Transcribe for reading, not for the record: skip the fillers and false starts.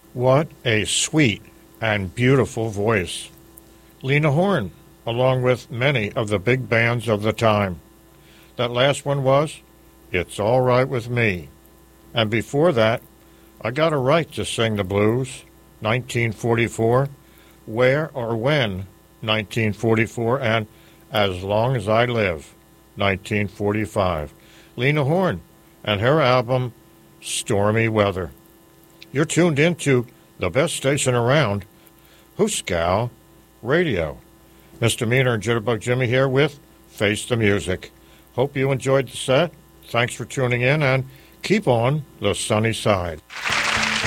What a sweet and beautiful voice. Lena Horne, along with many of the big bands of the time. That last one was It's All Right With Me. And before that, I Got a Right to Sing the Blues, 1944, Where or When, 1944, and As Long as I Live, 1945. Lena Horne and her album Stormy Weather. You're tuned into the best station around, Hooskow Radio. Misdemeanor and Jitterbug Jimmy here with Face the Music. Hope you enjoyed the set. Thanks for tuning in, and keep on the sunny side.